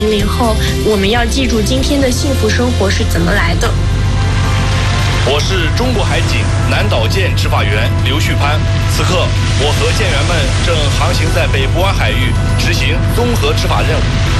00后，我们要记住今天的幸福生活是怎么来的。 我是中国海警南岛舰执法员刘旭攀，此刻我和舰员们正航行在北部湾海域，执行综合执法任务。